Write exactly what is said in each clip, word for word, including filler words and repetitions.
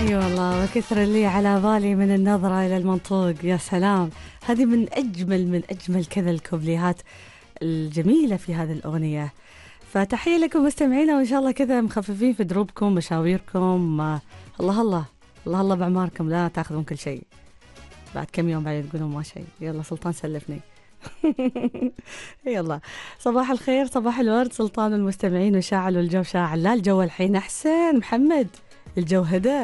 اي والله، وكثر اللي على بالي من النظرة إلى المنطوق. يا سلام، هذه من أجمل من أجمل كذا الكوبليهات الجميلة في هذه الأغنية. فتحية لكم مستمعينا، وإن شاء الله كذا مخففين في دروبكم مشاويركم. آه، الله الله الله الله بعماركم، لا تاخذون كل شيء. بعد كم يوم بعد تقولون ما شيء. يلا سلطان سلفني. يلا صباح الخير، صباح الورد سلطان المستمعين، وشاعل الجو شاعل. لا الجو الحين أحسن محمد، الجو هدى.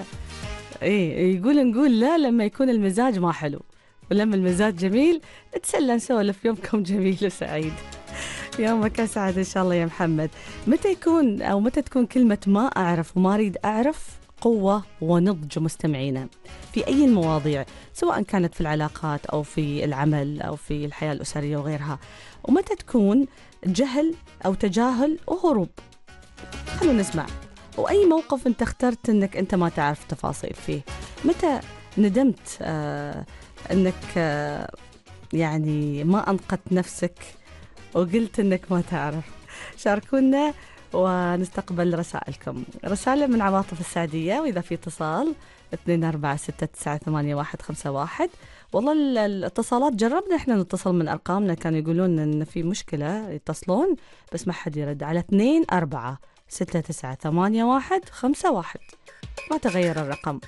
ايه يقول نقول لا لما يكون المزاج ما حلو، ولما المزاج جميل نتسلى نسولف. يومكم جميل وسعيد، يومك أسعد إن شاء الله يا محمد. متى يكون أو متى تكون كلمة ما أعرف وما أريد أعرف قوة ونضج مستمعينا في أي المواضيع، سواء كانت في العلاقات أو في العمل أو في الحياة الأسرية وغيرها. ومتى تكون جهل أو تجاهل وهروب. خلونا نسمع. وأي موقف أنت اخترت أنك أنت ما تعرف تفاصيل فيه. متى ندمت آه أنك آه يعني ما أنقذت نفسك وقلت أنك ما تعرف؟ شاركونا ونستقبل رسائلكم. رسالة من عواطف السعدية، وإذا في اتصال اثنين أربعة ستة تسعة ثمانية واحد خمسة واحد. والله الاتصالات جربنا احنا نتصل من أرقامنا، كانوا يقولون أن في مشكلة يتصلون بس ما حد يرد على اثنين أربعة ستة تسعة ثمانية واحد خمسة واحد. ما تغير الرقم،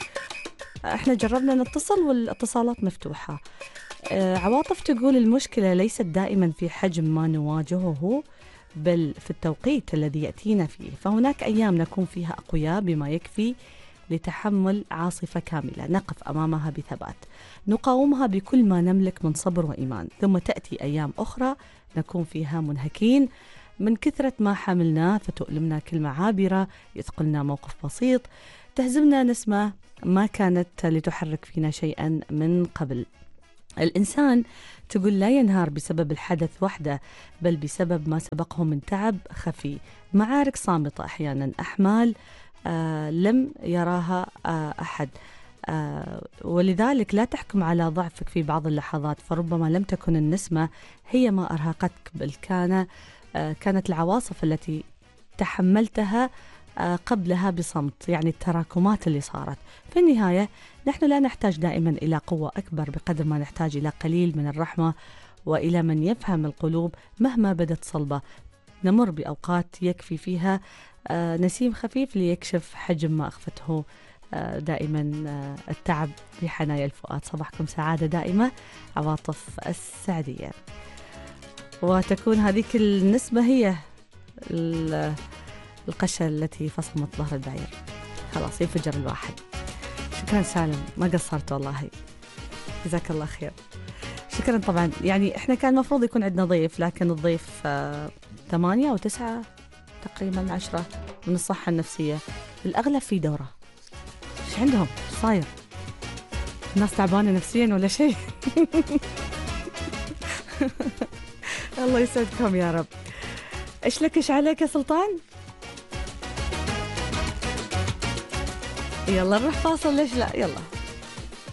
احنا جربنا نتصل والاتصالات مفتوحة. اه عواطف تقول المشكلة ليست دائما في حجم ما نواجهه، بل في التوقيت الذي يأتينا فيه. فهناك أيام نكون فيها أقوياء بما يكفي لتحمل عاصفة كاملة، نقف أمامها بثبات، نقاومها بكل ما نملك من صبر وإيمان. ثم تأتي أيام أخرى نكون فيها منهكين من كثرة ما حملناه، فتؤلمنا كلمة عابرة، يثقلنا موقف بسيط، تهزمنا نسمة ما كانت لتحرك فينا شيئا من قبل. الإنسان تقول لا ينهار بسبب الحدث وحده، بل بسبب ما سبقه من تعب خفي، معارك صامتة أحيانا، أحمال آه لم يراها آه أحد. آه ولذلك لا تحكم على ضعفك في بعض اللحظات، فربما لم تكن النسمة هي ما أرهقتك، بل كان آه كانت العواصف التي تحملتها آه قبلها بصمت، يعني التراكمات اللي صارت. في النهاية نحن لا نحتاج دائما إلى قوة أكبر بقدر ما نحتاج إلى قليل من الرحمة، وإلى من يفهم القلوب مهما بدت صلبة. نمر بأوقات يكفي فيها آه نسيم خفيف ليكشف حجم ما أخفته آه دائما آه التعب في حنايا الفؤاد. صباحكم سعادة دائمة، عواطف السعدية. وتكون هذيك النسبة هي القشة التي فصمت ظهر البعير، خلاص ينفجر الواحد. شكرا سالم، ما قصرت والله، جزاك الله خير. شكرا. طبعا يعني احنا كان المفروض يكون عندنا ضيف، لكن الضيف آه ثمانية أو تسعة تقريبا عشرة من الصحة النفسية، الأغلب في دورة. ايش عندهم؟ صاير الناس تعبانة نفسيا ولا شيء؟ الله يسعدكم يا رب. ايش لك ايش عليك يا سلطان؟ يلا نروح فاصل، ليش لا؟ يلا.